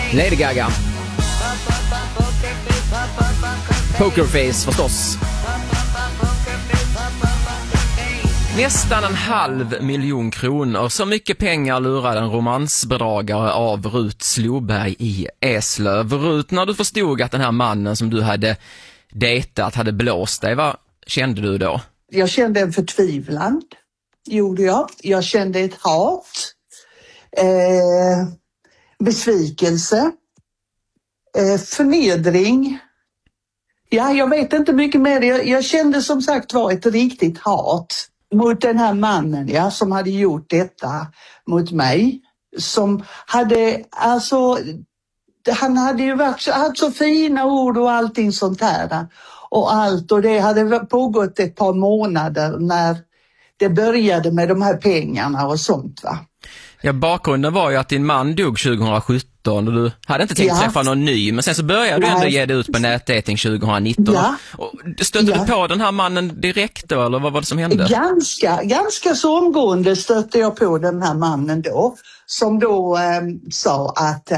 Lady Gaga. Pokerface förstås. Nästan 500 000 kronor. Så mycket pengar lurade en romansbedragare av Rut Sloberg i Eslöv. Rut, när du förstod att den här mannen som du hade dejtat hade blåst dig, vad kände du då? Jag kände en förtvivlan, gjorde jag. Jag kände ett hat, besvikelse, förnedring. Ja, jag vet inte mycket mer. Jag kände som sagt var ett riktigt hat mot den här mannen, ja, som hade gjort detta mot mig. Som hade, alltså, han hade ju haft så fina ord och allting sånt här. Och det hade pågått ett par månader när det började med de här pengarna och sånt, va. Ja, bakgrunden var ju att din man dog 2017 och du hade inte tänkt träffa någon ny, men sen så började du ändå ge dig ut på nätdating 2019. Ja. Och stötte du på den här mannen direkt då, eller vad var det som hände? Ganska så omgående stötte jag på den här mannen då, som då sa att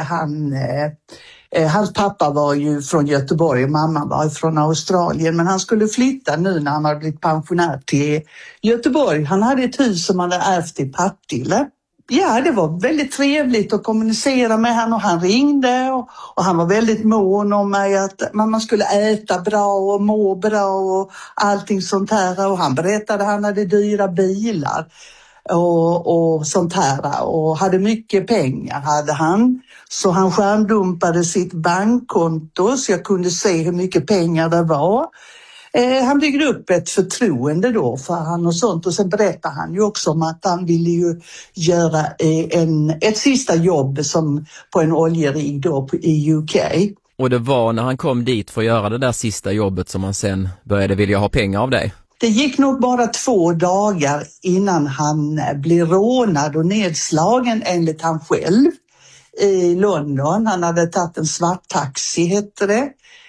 hans pappa var ju från Göteborg och mamma var från Australien, men han skulle flytta nu när han hade blivit pensionär till Göteborg. Han hade ett hus som han hade ärvt i Partille. Ja, det var väldigt trevligt att kommunicera med honom och han ringde och han var väldigt mån om mig att man skulle äta bra och må bra och allting sånt här. Och han berättade att han hade dyra bilar och sånt här och hade mycket pengar hade han. Så han skärmdumpade sitt bankkonto så jag kunde se hur mycket pengar det var. Han byggde upp ett förtroende då för han och sånt, och sen berättade han ju också om att han ville ju göra ett sista jobb som på en oljerigg då i UK. Och det var när han kom dit för att göra det där sista jobbet som han sen började vilja ha pengar av dig? Det gick nog bara 2 dagar innan han blev rånad och nedslagen enligt han själv i London. Han hade tagit en svart taxi, hette det.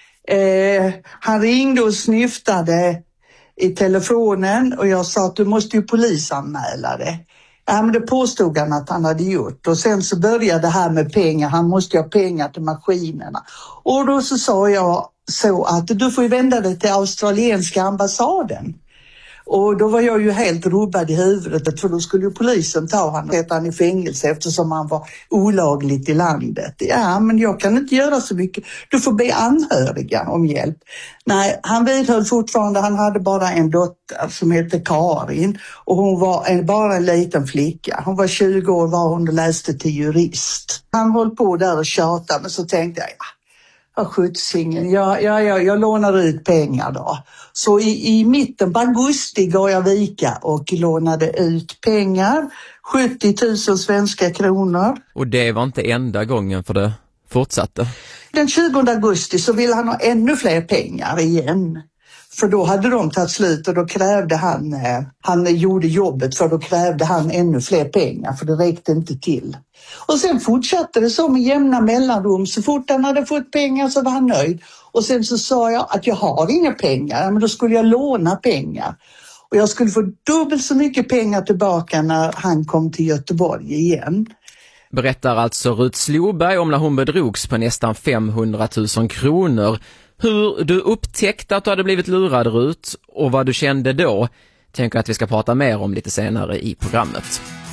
Han ringde och snyftade i telefonen och jag sa att du måste ju polisanmäla det. Ja, men det påstod han att han hade gjort. Och sen så började det här med pengar. Han måste ju ha pengar till maskinerna. Och då så sa jag så att du får ju vända dig till australienska ambassaden. Och då var jag ju helt rubbad i huvudet, för då skulle ju polisen ta honom och sätta han i fängelse eftersom han var olagligt i landet. Ja, men jag kan inte göra så mycket. Du får be anhöriga om hjälp. Nej, han vidhöll fortfarande. Han hade bara en dotter som hette Karin och hon var bara en liten flicka. Hon var 20 år var hon och läste till jurist. Han höll på där och tjatade, men så tänkte jag, skjutsingen. Jag lånar ut pengar då. Så i mitten på augusti gav jag vika och lånade ut pengar. 70 000 svenska kronor. Och det var inte enda gången, för det fortsatte. Den 20 augusti så ville han ha ännu fler pengar igen. För då hade de tagit slut och då krävde han gjorde jobbet, för då krävde han ännu fler pengar för det räckte inte till. Och sen fortsatte det så med jämna mellanrum. Så fort han hade fått pengar så var han nöjd. Och sen så sa jag att jag har inga pengar, men då skulle jag låna pengar. Och jag skulle få dubbelt så mycket pengar tillbaka när han kom till Göteborg igen. Berättar alltså Rut Sloberg om när hon bedrogs på nästan 500 000 kronor. Hur du upptäckte att du hade blivit lurad, Rut, och vad du kände då tänker att vi ska prata mer om lite senare i programmet.